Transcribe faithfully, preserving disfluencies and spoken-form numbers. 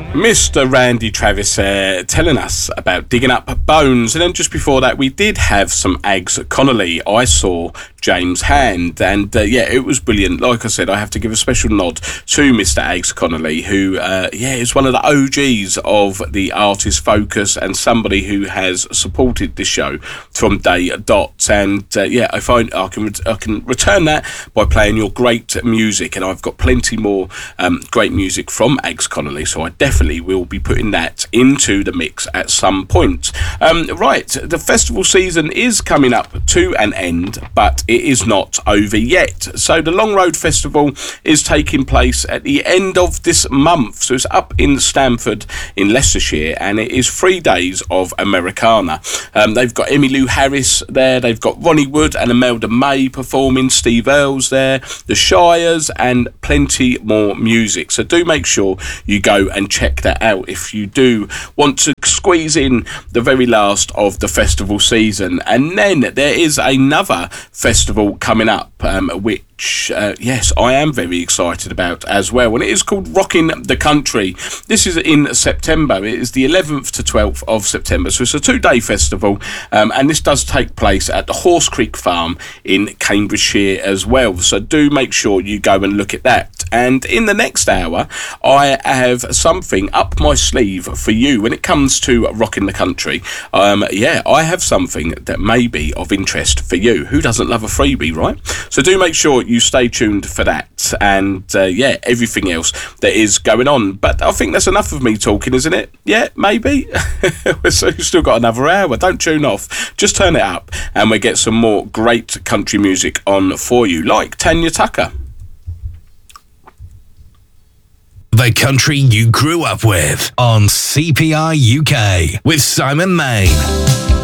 Mister Randy Travis uh, telling us about digging up bones, and then just before that we did have some Ags Connolly. I saw James Hand, and uh, yeah, it was brilliant. Like I said, I have to give a special nod to Mister Ags Connolly, who uh, yeah is one of the O Gs of the Artist Focus and somebody who has supported this show from day dot. And uh, yeah, I find I can I can return that by playing your great music, and I've got plenty more um, great music from Ags Connolly, so I definitely will be putting that into the mix at some point. Um, right, the festival season is coming up to an end, but it is not over yet. So the Long Road Festival is taking place at the end of this month. So it's up in Stamford in Leicestershire, and it is three days of Americana. Um, they've got Emmylou Harris there, they've got Ronnie Wood and Imelda May performing, Steve Earls there, the Shires, and plenty more music. So do make sure you go and check that out if you do want to squeeze in the very last of the festival season. And then there is another festival coming up, um, which Which, uh, yes, I am very excited about as well, and it is called Rockin' the Country. This is in September. It is the eleventh to twelfth of September, so it's a two-day festival, um, and this does take place at the Horse Creek Farm in Cambridgeshire as well, so do make sure you go and look at that. And in the next hour, I have something up my sleeve for you when it comes to Rockin' the Country. Um, yeah, I have something that may be of interest for you. Who doesn't love a freebie, right? So do make sure you stay tuned for that, and uh, yeah, everything else that is going on. But I think that's enough of me talking, isn't it? Yeah, maybe. So you've still got another hour. Don't tune off. Just turn it up, and we'll get some more great country music on for you, like Tanya Tucker. The country you grew up with on C P R U K with Simon Main.